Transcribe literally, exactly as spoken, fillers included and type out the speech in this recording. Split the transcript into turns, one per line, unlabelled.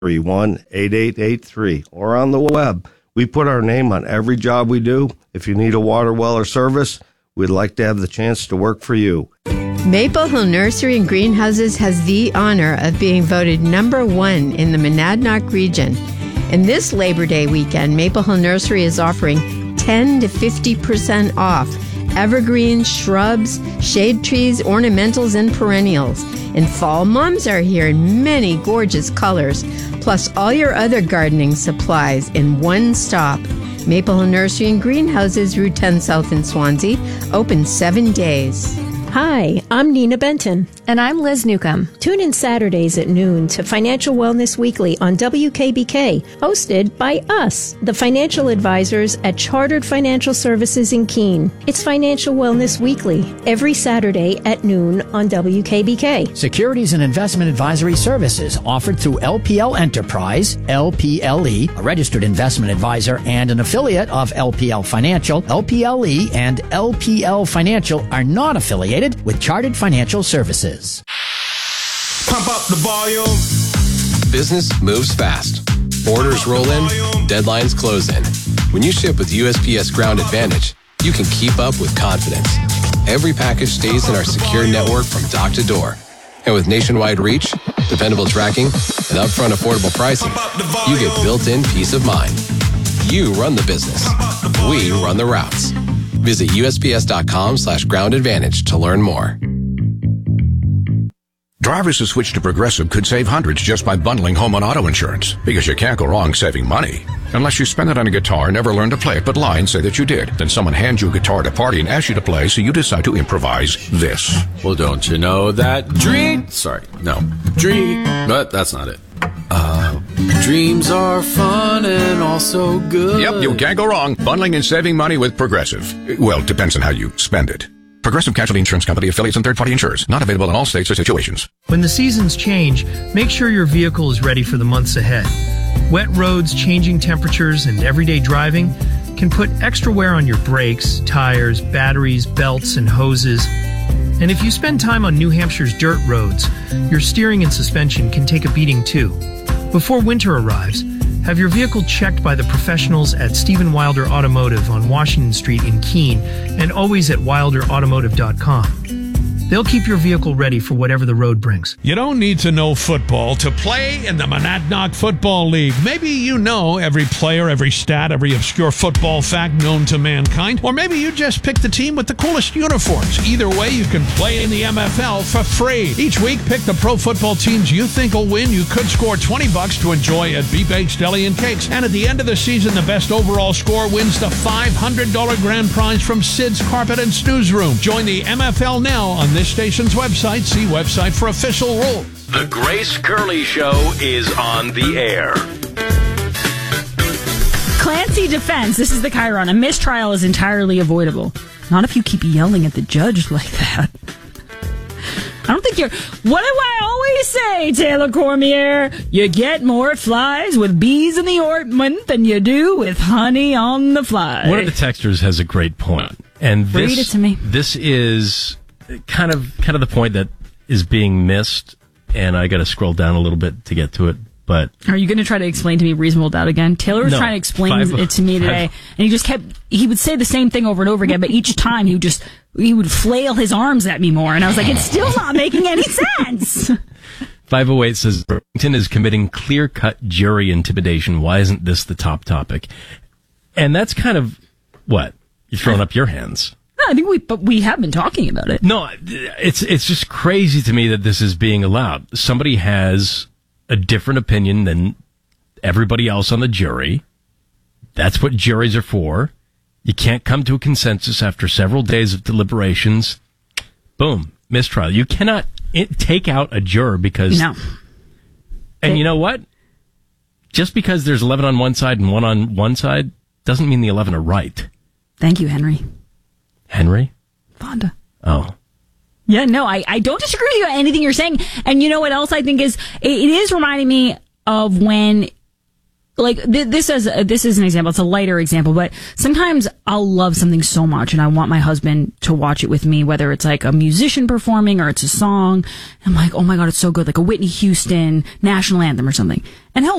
three one, eight eight eight three or on the web. We put our name on every job we do. If you need a water well or service, we'd like to have the chance to work for you.
Maple Hill Nursery and Greenhouses has the honor of being voted number one in the Monadnock region. And this Labor Day weekend, Maple Hill Nursery is offering ten to fifty percent off evergreens, shrubs, shade trees, ornamentals, and perennials. And fall mums are here in many gorgeous colors, plus all your other gardening supplies in one stop. Maple Hill Nursery and Greenhouses, Route ten South in Swansea, open seven days.
Hi, I'm Nina Benton.
And I'm Liz Newcomb.
Tune in Saturdays at noon to Financial Wellness Weekly on W K B K, hosted by us, the financial advisors at Chartered Financial Services in Keene. It's Financial Wellness Weekly, every Saturday at noon on W K B K.
Securities and investment advisory services offered through L P L Enterprise, L P L E, a registered investment advisor and an affiliate of L P L Financial. L P L E and L P L Financial are not affiliated with Chartered Financial Services.
Pump up the volume.
Business moves fast. Orders roll in, deadlines close in. When you ship with U S P S Ground Advantage, you can keep up with confidence. Every package stays in our secure network from dock to door. And with nationwide reach, dependable tracking, and upfront affordable pricing, you get built-in peace of mind. You run the business. We run the routes. Visit U S P S dot com slash ground advantage to learn more.
Drivers who switch to Progressive could save hundreds just by bundling home and auto insurance, because you can't go wrong saving money. Unless you spend it on a guitar, never learn to play it, but lie and say that you did. Then someone hands you a guitar at a party and asks you to play, so you decide to improvise this.
Well, don't you know that dream... Sorry, no. Dream... But that's not it. Uh, dreams are fun and also good.
Yep, you can't go wrong bundling and saving money with Progressive. Well, it depends on how you spend it. Progressive Casualty Insurance Company, affiliates, and third-party insurers. Not available in all states or situations.
When the seasons change, make sure your vehicle is ready for the months ahead. Wet roads, changing temperatures, and everyday driving can put extra wear on your brakes, tires, batteries, belts, and hoses. And if you spend time on New Hampshire's dirt roads, your steering and suspension can take a beating too. Before winter arrives, have your vehicle checked by the professionals at Stephen Wilder Automotive on Washington Street in Keene, and always at wilder automotive dot com. They'll keep your vehicle ready for whatever the road brings.
You don't need to know football to play in the Monadnock Football League. Maybe you know every player, every stat, every obscure football fact known to mankind. Or maybe you just picked the team with the coolest uniforms. Either way, you can play in the M F L for free. Each week, pick the pro football teams you think will win. You could score twenty bucks to enjoy at B-Bakes Deli and Cakes. And at the end of the season, the best overall score wins the five hundred dollars grand prize from Sid's Carpet and Snooze Room. Join the M F L now on this station's website. See website for official rules.
The Grace Curley Show is on the air.
Clancy defense. This is the Chiron. A mistrial is entirely avoidable. Not if you keep yelling at the judge like that. I don't think you're... What do I always say, Taylor Cormier? You get more flies with bees in the ointment than you do with honey on the fly.
One of the texters has a great point. And this,
Read it to me.
This is kind of kind of the point that is being missed, and I got to scroll down a little bit to get to it. But
are you going to try to explain to me reasonable doubt again? Taylor was
no,
trying to explain
five,
it to me today,
five.
and he just kept, he would say the same thing over and over again, but each time he would just, he would flail his arms at me more, and I was like, it's still not making any sense.
five oh eight says, Burlington is committing clear-cut jury intimidation. Why isn't this the top topic? And that's kind of, what? You're throwing up your hands.
No, I think we, but we have been talking about it.
No, it's, it's just crazy to me that this is being allowed. Somebody has a different opinion than everybody else on the jury. That's what juries are for. You can't come to a consensus after several days of deliberations. Boom, mistrial. You cannot it, take out a juror because...
No.
And it, you know what? Just because there's eleven on one side and one on one side doesn't mean the eleven are right.
Thank you, Henry.
Henry?
Fonda.
Oh.
Yeah, no, I, I don't disagree with you on anything you're saying. And you know what else I think is, it, it is reminding me of when, like, th- this is, uh, this is an example, it's a lighter example, but sometimes I'll love something so much and I want my husband to watch it with me, whether it's like a musician performing or it's a song. I'm like, oh my God, it's so good, like a Whitney Houston national anthem or something. And he'll